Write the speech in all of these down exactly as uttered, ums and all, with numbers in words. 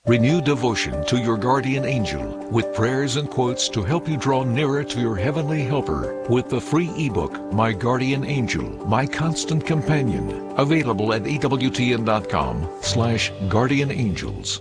Renew devotion to your guardian angel with prayers and quotes to help you draw nearer to your heavenly helper with the free ebook, My Guardian Angel, My Constant Companion, available at E W T N dot com slash guardian angels.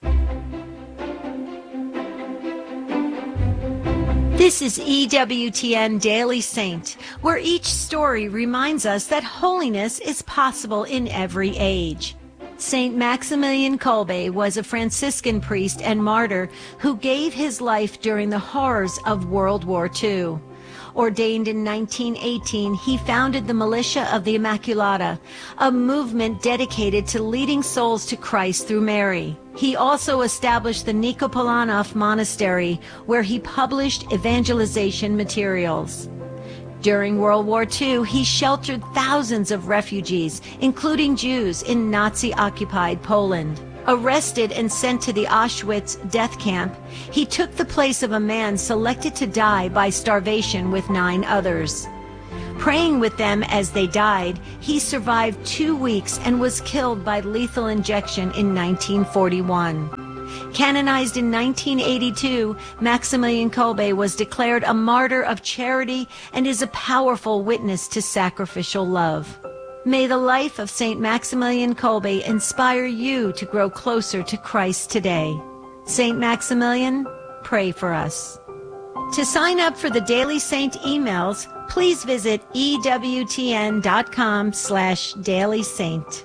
This is E W T N Daily Saint, where each story reminds us that holiness is possible in every age. Saint Maximilian Kolbe was a Franciscan priest and martyr who gave his life during the horrors of World War Two. Ordained in nineteen eighteen, he founded the Militia of the Immaculata, a movement dedicated to leading souls to Christ through Mary. He also established the Nikopolanov Monastery, where he published evangelization materials. During World War Two, he sheltered thousands of refugees, including Jews, in Nazi-occupied Poland. Arrested and sent to the Auschwitz death camp, he took the place of a man selected to die by starvation with nine others. Praying with them as they died, he survived two weeks and was killed by lethal injection in nineteen forty-one. Canonized in nineteen eighty-two, Maximilian Kolbe was declared a martyr of charity and is a powerful witness to sacrificial love. May the life of Saint Maximilian Kolbe inspire you to grow closer to Christ today. Saint Maximilian, pray for us. To sign up for the Daily Saint emails, please visit E W T N dot com slash Daily Saint.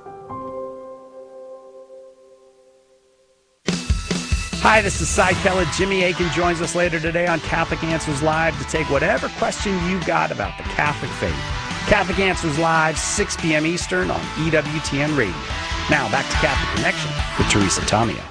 Hi, this is Cy Keller. Jimmy Akin joins us later today on Catholic Answers Live to take whatever question you've got about the Catholic faith. Catholic Answers Live, six p.m. Eastern on E W T N Radio. Now, back to Catholic Connection with Teresa Tomeo.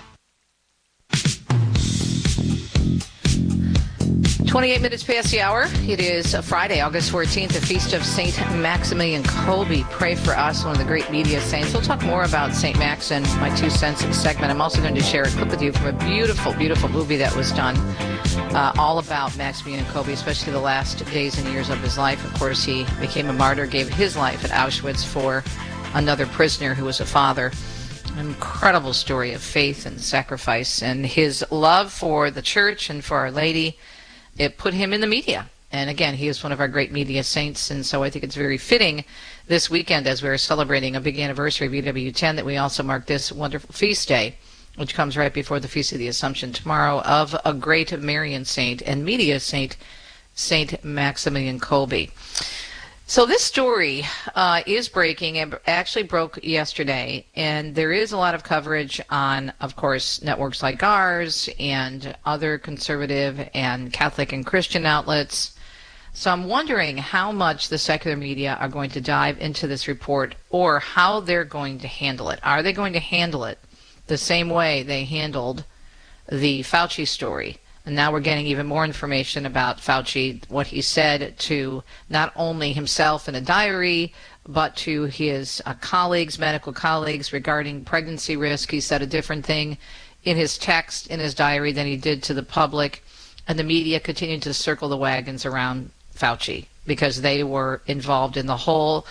twenty-eight minutes past the hour. It is Friday, August fourteenth, the feast of Saint Maximilian Kolbe. Pray for us, one of the great media saints. We'll talk more about Saint Max and my two cents segment. I'm also going to share a clip with you from a beautiful, beautiful movie that was done uh, all about Maximilian Kolbe, especially the last days and years of his life. Of course, he became a martyr, gave his life at Auschwitz for another prisoner who was a father. An incredible story of faith and sacrifice, and his love for the church and for Our Lady. It put him in the media. And again, he is one of our great media saints, and so I think it's very fitting this weekend as we're celebrating a big anniversary of E W ten that we also mark this wonderful feast day, which comes right before the Feast of the Assumption tomorrow, of a great Marian saint and media saint, Saint Maximilian Kolbe. So this story uh, is breaking. It actually broke yesterday, and there is a lot of coverage on, of course, networks like ours and other conservative and Catholic and Christian outlets. So I'm wondering how much the secular media are going to dive into this report, or how they're going to handle it. Are they going to handle it the same way they handled the Fauci story? And now we're getting even more information about Fauci, what he said to not only himself in a diary, but to his uh, colleagues, medical colleagues, regarding pregnancy risk. He said a different thing in his text, in his diary, than he did to the public. And the media continued to circle the wagons around Fauci because they were involved in the whole,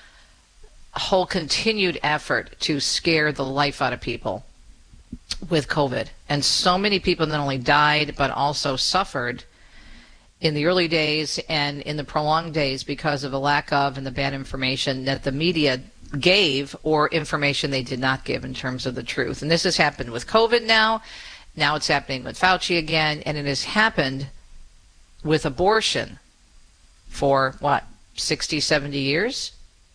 whole continued effort to scare the life out of people with COVID. And so many people not only died, but also suffered in the early days and in the prolonged days because of the lack of and the bad information that the media gave, or information they did not give in terms of the truth. And this has happened with COVID now. Now it's happening with Fauci again. And it has happened with abortion for, what, sixty, seventy years?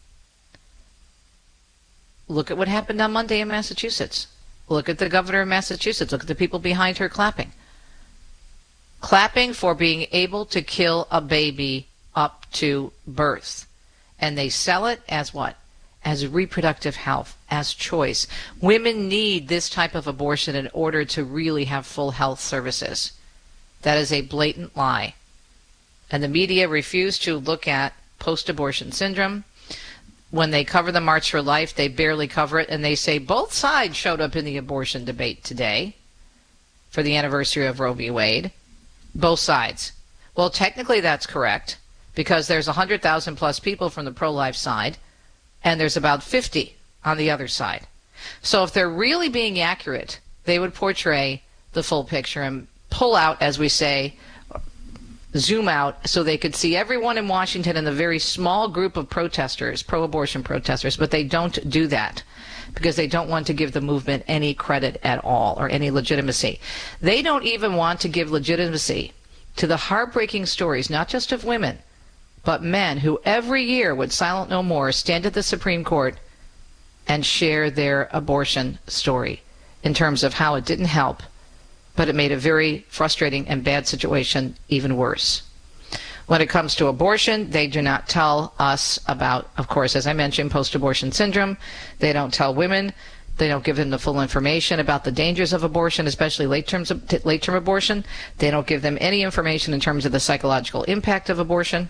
Look at what happened on Monday in Massachusetts. Look at the governor of Massachusetts. Look at the people behind her clapping. Clapping for being able to kill a baby up to birth. And they sell it as what? As reproductive health, as choice. Women need this type of abortion in order to really have full health services. That is a blatant lie. And the media refuse to look at post-abortion syndrome. When they cover the March for Life, they barely cover it, and they say both sides showed up in the abortion debate today for the anniversary of Roe v. Wade. Both sides. Well, technically that's correct, because there's one hundred thousand plus people from the pro-life side, and there's about fifty on the other side. So if they're really being accurate they would portray the full picture and pull out, as we say, zoom out, so they could see everyone in Washington and the very small group of protesters, pro-abortion protesters. But they don't do that because they don't want to give the movement any credit at all or any legitimacy. They don't even want to give legitimacy to the heartbreaking stories, not just of women, but men who every year would Silent No More stand at the Supreme Court and share their abortion story in terms of how it didn't help, but it made a very frustrating and bad situation even worse. When it comes to abortion, they do not tell us about, of course, as I mentioned, post-abortion syndrome. They don't tell women. They don't give them the full information about the dangers of abortion, especially late-term late-term abortion. They don't give them any information in terms of the psychological impact of abortion.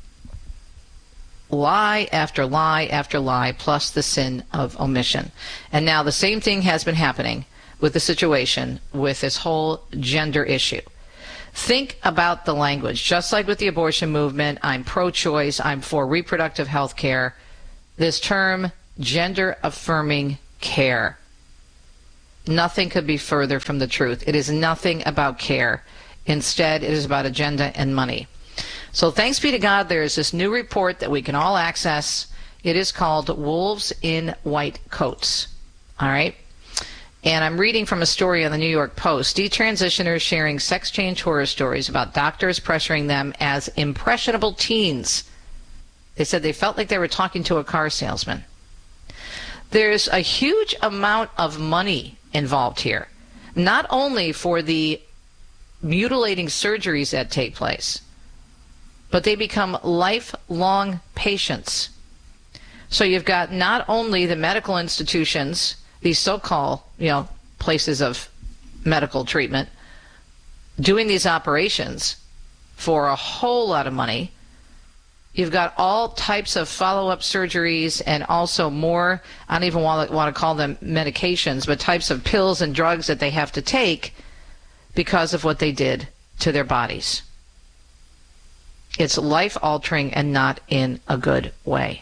Lie after lie after lie, plus the sin of omission. And now the same thing has been happening with the situation with this whole gender issue. Think about the language. Just like with the abortion movement, I'm pro-choice, I'm for reproductive health care. This term, gender-affirming care. Nothing could be further from the truth. It is nothing about care. Instead, it is about agenda and money. So thanks be to God, there is this new report that we can all access. It is called Wolves in White Coats. All right? And I'm reading from a story on the New York Post. Detransitioners sharing sex change horror stories about doctors pressuring them as impressionable teens. They said they felt like they were talking to a car salesman. There's a huge amount of money involved here, not only for the mutilating surgeries that take place, but they become lifelong patients. So you've got not only the medical institutions, these so-called, you know, places of medical treatment, doing these operations for a whole lot of money. You've got all types of follow-up surgeries and also more, I don't even want to, want to call them medications, but types of pills and drugs that they have to take because of what they did to their bodies. It's life-altering and not in a good way.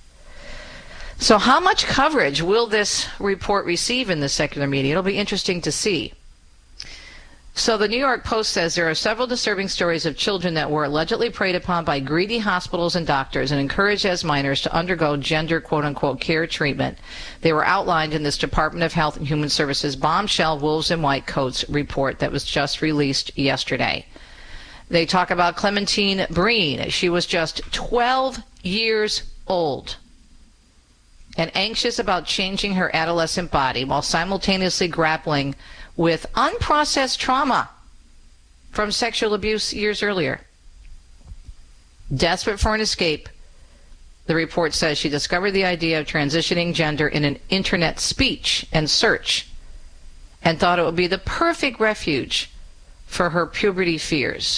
So how much coverage will this report receive in the secular media? It'll be interesting to see. So the New York Post says there are several disturbing stories of children that were allegedly preyed upon by greedy hospitals and doctors and encouraged as minors to undergo gender quote-unquote care treatment. They were outlined in this Department of Health and Human Services bombshell Wolves in White Coats report that was just released yesterday. They talk about Clementine Breen. She was just twelve years old and anxious about changing her adolescent body while simultaneously grappling with unprocessed trauma from sexual abuse years earlier. Desperate for an escape, the report says she discovered the idea of transitioning gender in an internet speech and search and thought it would be the perfect refuge for her puberty fears.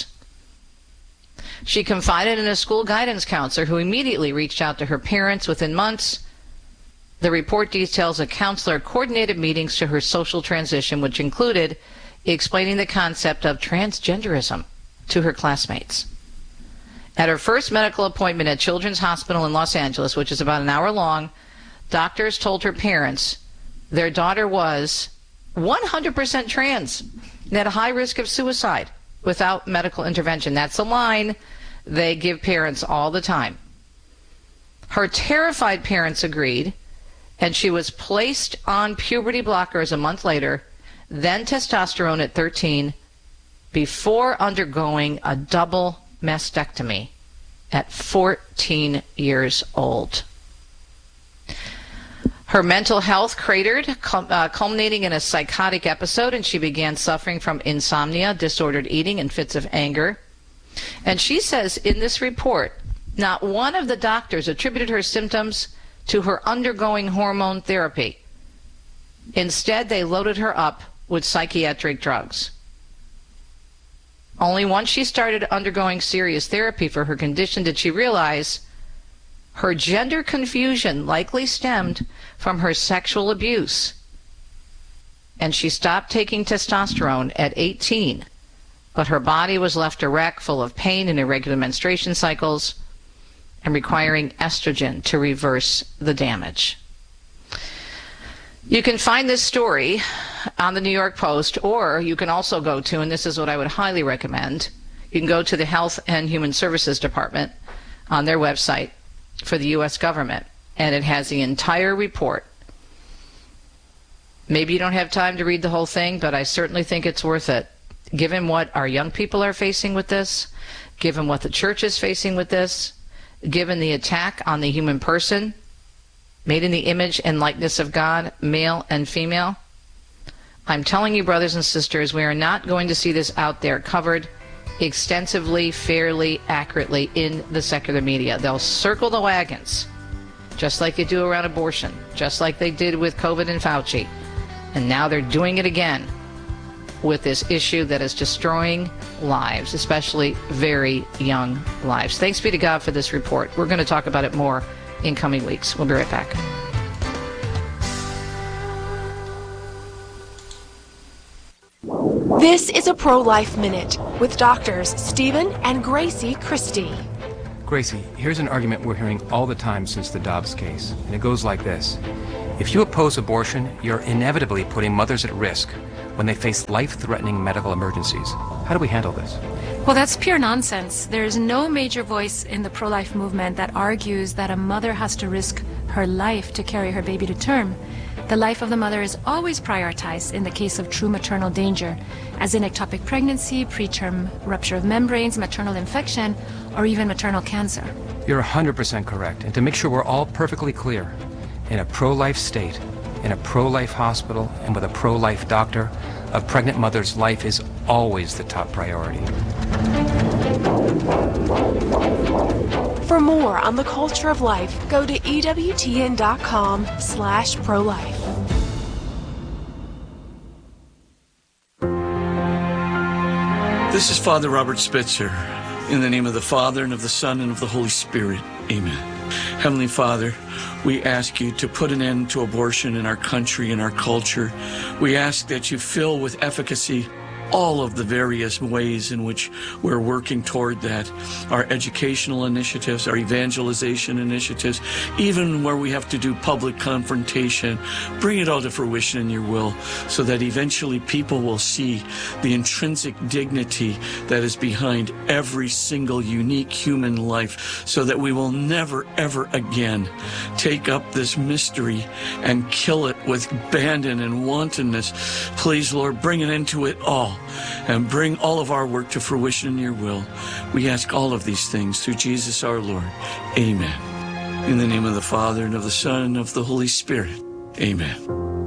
She confided in a school guidance counselor who immediately reached out to her parents within months. The report details a counselor coordinated meetings to her social transition, which included explaining the concept of transgenderism to her classmates. At her first medical appointment at Children's Hospital in Los Angeles, which is about an hour long, doctors told her parents their daughter was one hundred percent trans and had a high risk of suicide without medical intervention. That's a line they give parents all the time. Her terrified parents agreed, and she was placed on puberty blockers a month later, then testosterone at thirteen, before undergoing a double mastectomy at fourteen years old. Her mental health cratered, uh, culminating in a psychotic episode, and she began suffering from insomnia, disordered eating, and fits of anger. And she says in this report, not one of the doctors attributed her symptoms to her undergoing hormone therapy. Instead, they loaded her up with psychiatric drugs. Only once she started undergoing serious therapy for her condition did she realize her gender confusion likely stemmed from her sexual abuse. And she stopped taking testosterone at eighteen, but her body was left a wreck full of pain and irregular menstruation cycles and requiring estrogen to reverse the damage. You can find this story on the New York Post, or you can also go to, and this is what I would highly recommend, you can go to the Health and Human Services Department on their website for the U S government, and it has the entire report. Maybe you don't have time to read the whole thing, but I certainly think it's worth it. Given what our young people are facing with this, given what the church is facing with this, given the attack on the human person, made in the image and likeness of God, male and female, I'm telling you, brothers and sisters, we are not going to see this out there covered extensively, fairly, accurately in the secular media. They'll circle the wagons, just like they do around abortion, just like they did with COVID and Fauci. And now they're doing it again with this issue that is destroying lives, especially very young lives. Thanks be to God for this report. We're going to talk about it more in coming weeks. We'll be right back. This is a Pro-Life Minute with doctors Stephen and Gracie Christie. Gracie, here's an argument we're hearing all the time since the Dobbs case, and it goes like this. If you oppose abortion, you're inevitably putting mothers at risk when they face life-threatening medical emergencies. How do we handle this? Well, that's pure nonsense. There is no major voice in the pro-life movement that argues that a mother has to risk her life to carry her baby to term. The life of the mother is always prioritized in the case of true maternal danger, as in ectopic pregnancy, preterm rupture of membranes, maternal infection, or even maternal cancer. You're one hundred percent correct. And to make sure we're all perfectly clear, in a pro-life state, in a pro-life hospital, and with a pro-life doctor, a pregnant mother's life is always the top priority. For more on the culture of life, go to E W T N dot com slash pro-life. This is Father Robert Spitzer. In the name of the Father, and of the Son, and of the Holy Spirit. Amen. Heavenly Father, we ask you to put an end to abortion in our country and our culture. We ask that you fill with efficacy all of the various ways in which we're working toward that. Our educational initiatives, our evangelization initiatives, even where we have to do public confrontation, bring it all to fruition in your will so that eventually people will see the intrinsic dignity that is behind every single unique human life, so that we will never, ever again take up this mystery and kill it with abandon and wantonness. Please, Lord, bring an end to it all, and bring all of our work to fruition in your will. We ask all of these things through Jesus our Lord. Amen. In the name of the Father, and of the Son, and of the Holy Spirit. Amen.